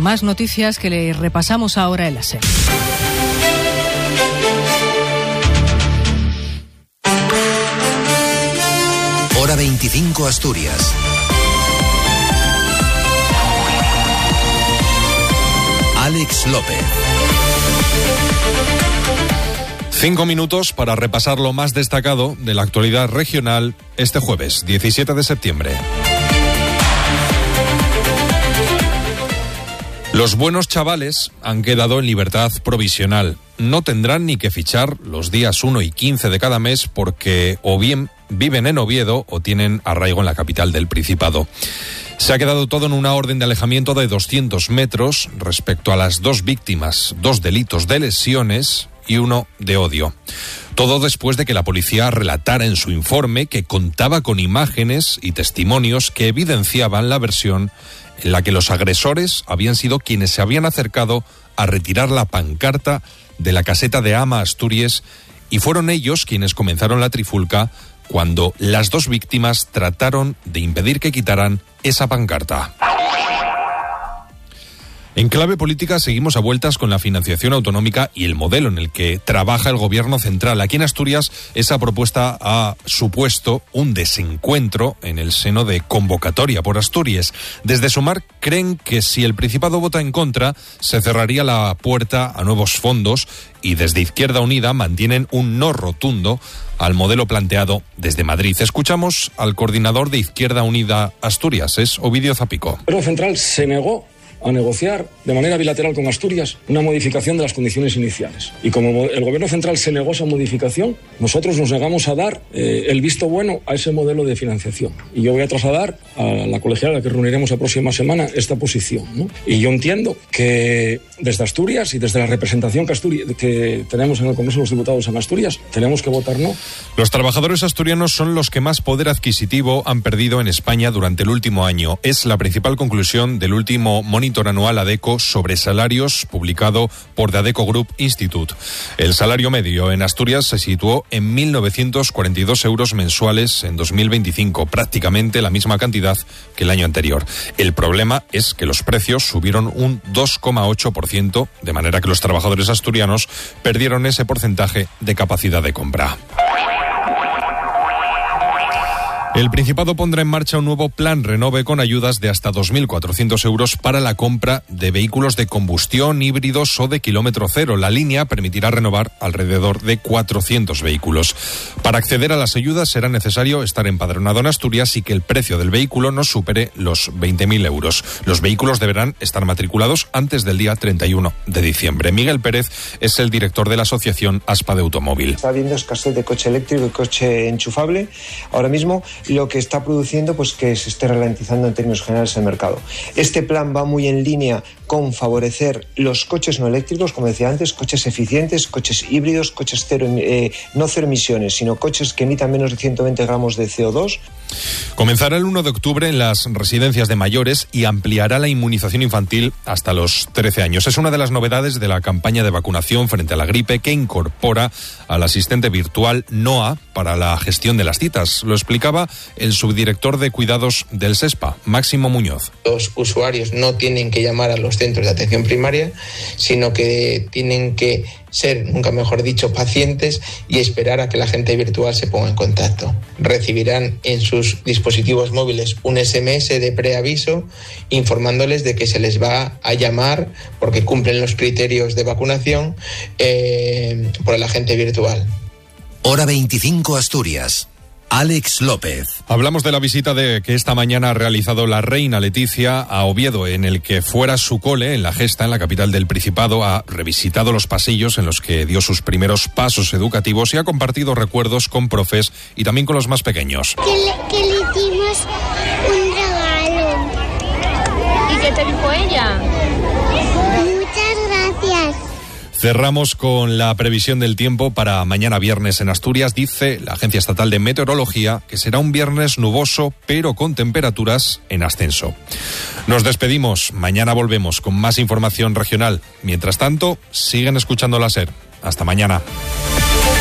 Más noticias que le repasamos ahora en la SER. Hora 25 Asturias. Alex López. 5 minutos para repasar lo más destacado de la actualidad regional este jueves, 17 de septiembre. Los buenos chavales han quedado en libertad provisional. No tendrán ni que fichar los días 1 y 15 de cada mes porque o bien viven en Oviedo o tienen arraigo en la capital del Principado. Se ha quedado todo en una orden de alejamiento de 200 metros respecto a las 2 víctimas, 2 delitos de lesiones y 1 de odio. Todo después de que la policía relatara en su informe que contaba con imágenes y testimonios que evidenciaban la versión en la que los agresores habían sido quienes se habían acercado a retirar la pancarta de la caseta de Ama Asturias y fueron ellos quienes comenzaron la trifulca cuando las 2 víctimas trataron de impedir que quitaran esa pancarta. En clave política seguimos a vueltas con la financiación autonómica y el modelo en el que trabaja el gobierno central. Aquí en Asturias esa propuesta ha supuesto un desencuentro en el seno de Convocatoria por Asturias. Desde Sumar creen que si el Principado vota en contra se cerraría la puerta a nuevos fondos y desde Izquierda Unida mantienen un no rotundo al modelo planteado desde Madrid. Escuchamos al coordinador de Izquierda Unida Asturias, es Ovidio Zapico. El gobierno central se negó a negociar de manera bilateral con Asturias una modificación de las condiciones iniciales. Y como el gobierno central se negó a esa modificación, nosotros nos negamos a dar el visto bueno a ese modelo de financiación. Y yo voy a trasladar a la colegiada que reuniremos la próxima semana esta posición, ¿no? Y yo entiendo que desde Asturias y desde la representación que tenemos en el Congreso de los Diputados en Asturias, tenemos que votar no. Los trabajadores asturianos son los que más poder adquisitivo han perdido en España durante el último año. Es la principal conclusión del último monitor anual ADECO sobre salarios publicado por The ADECO Group Institute. El salario medio en Asturias se situó en 1.942 euros mensuales en 2025, prácticamente la misma cantidad que el año anterior. El problema es que los precios subieron un 2,8%, de manera que los trabajadores asturianos perdieron ese porcentaje de capacidad de compra. El Principado pondrá en marcha un nuevo plan Renove con ayudas de hasta 2.400 euros para la compra de vehículos de combustión, híbridos o de kilómetro cero. La línea permitirá renovar alrededor de 400 vehículos. Para acceder a las ayudas será necesario estar empadronado en Asturias y que el precio del vehículo no supere los 20.000 euros. Los vehículos deberán estar matriculados antes del día 31 de diciembre. Miguel Pérez es el director de la asociación ASPA de Automóvil. Está habiendo escasez de coche eléctrico y coche enchufable. Ahora mismo lo que está produciendo pues que se esté ralentizando en términos generales el mercado. Este plan va muy en línea con favorecer los coches no eléctricos, como decía antes, coches eficientes, coches híbridos, coches no cero emisiones, sino coches que emitan menos de 120 gramos de CO2. Comenzará el 1 de octubre en las residencias de mayores y ampliará la inmunización infantil hasta los 13 años. Es una de las novedades de la campaña de vacunación frente a la gripe que incorpora al asistente virtual NOA para la gestión de las citas. Lo explicaba el subdirector de cuidados del SESPA, Máximo Muñoz. Los usuarios no tienen que llamar a los centros de atención primaria, sino que tienen que ser, nunca mejor dicho, pacientes y esperar a que la agente virtual se ponga en contacto. Recibirán en sus dispositivos móviles un SMS de preaviso informándoles de que se les va a llamar porque cumplen los criterios de vacunación por el agente virtual. Hora 25 Asturias. Alex López. Hablamos de la visita que esta mañana ha realizado la reina Leticia a Oviedo, en el que fuera su cole, en la Gesta, en la capital del Principado, ha revisitado los pasillos en los que dio sus primeros pasos educativos y ha compartido recuerdos con profes y también con los más pequeños. Que le hicimos un regalo. ¿Y qué te dijo ella? Muchas gracias. Cerramos con la previsión del tiempo para mañana viernes en Asturias. Dice la Agencia Estatal de Meteorología que será un viernes nuboso, pero con temperaturas en ascenso. Nos despedimos. Mañana volvemos con más información regional. Mientras tanto, siguen escuchando la SER. Hasta mañana.